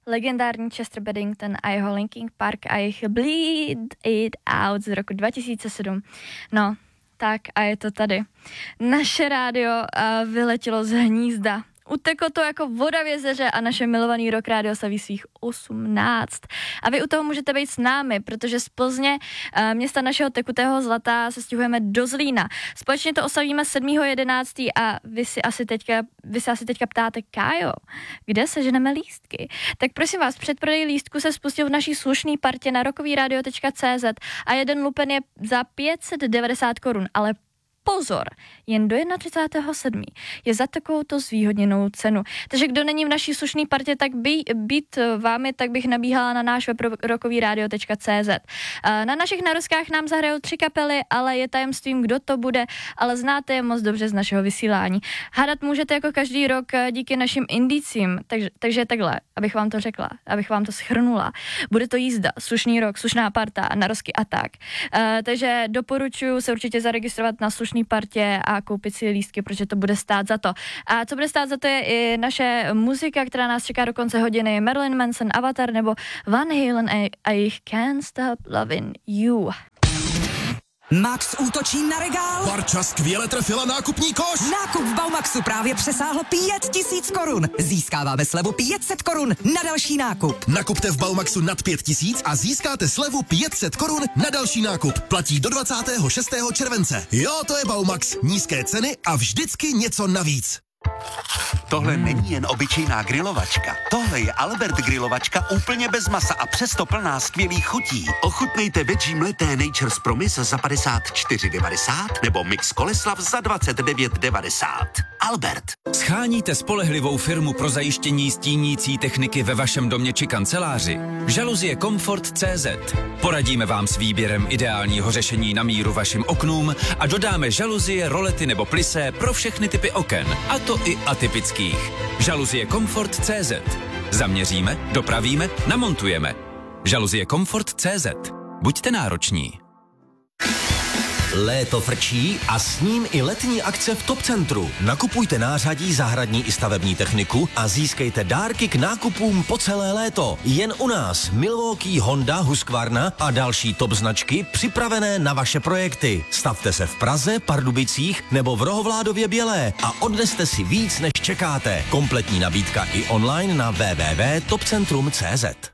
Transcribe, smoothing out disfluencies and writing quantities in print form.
legendární Chester Bennington a jeho Linkin Park a jejich Bleed It Out z roku 2007. No, tak a je to tady. Naše rádio vyletělo z hnízda. Uteklo to jako voda v jezeře a naše milovaný Rock Radio slaví svých 18. A vy u toho můžete být s námi, protože z Plzně, města našeho tekutého zlata, se stěhujeme do Zlína. Společně to oslavíme 7.11. a vy si asi teďka ptáte, Kájo, kde seženeme lístky? Tak prosím vás, předprodej lístku se spustil v naší slušný partě na rockovyradio.cz a jeden lupen je za 590 korun, ale pozor, jen do 31.7. je za takovouto zvýhodněnou cenu. Takže kdo není v naší slušný partě, tak být vámi, tak bych nabíhala na náš web rockovyradio.cz. Na našich narozkách nám zahrajou 3 kapely, ale je tajemstvím, kdo to bude, ale znáte je moc dobře z našeho vysílání. Hádat můžete jako každý rok díky našim indicím, takže takhle, abych vám to řekla, abych vám to shrnula. Bude to jízda, slušný rok, slušná parta, narozky a tak. Takže doporučuji se určitě zaregistrovat na slušný partě a koupit si lístky, protože to bude stát za to. A co bude stát za to je i naše muzika, která nás čeká do konce hodiny. Marilyn Manson, Avatar nebo Van Halen a jejich Can't Stop Loving You. Max útočí na regál. Barča skvěle trefila nákupní koš. Nákup v Baumaxu právě přesáhl 5 000 korun. Získáváme slevu 500 korun na další nákup. Nakupte v Baumaxu nad 5 000 a získáte slevu 500 korun na další nákup. Platí do 26. července. Jo, to je Baumax. Nízké ceny a vždycky něco navíc. Tohle není jen obyčejná grilovačka. Tohle je Albert grilovačka úplně bez masa a přesto plná skvělých chutí. Ochutnejte veggie mleté Nature's Promise za 54,90 nebo Mix Koleslav za 29,90. Albert. Sháníte spolehlivou firmu pro zajištění stínící techniky ve vašem domě či kanceláři? Žaluzie Comfort.cz. Poradíme vám s výběrem ideálního řešení na míru vašim oknům a dodáme žaluzie, rolety nebo plisé pro všechny typy oken. A to i atypických. Žaluzie Comfort.cz. Zaměříme, dopravíme, namontujeme. Žaluzie Comfort.cz. Buďte nároční. Léto frčí a s ním i letní akce v Top Centru. Nakupujte nářadí, zahradní i stavební techniku a získejte dárky k nákupům po celé léto. Jen u nás Milwaukee, Honda, Husqvarna a další top značky připravené na vaše projekty. Stavte se v Praze, Pardubicích nebo v Rohovládově Bělé a odneste si víc, než čekáte. Kompletní nabídka i online na www.topcentrum.cz.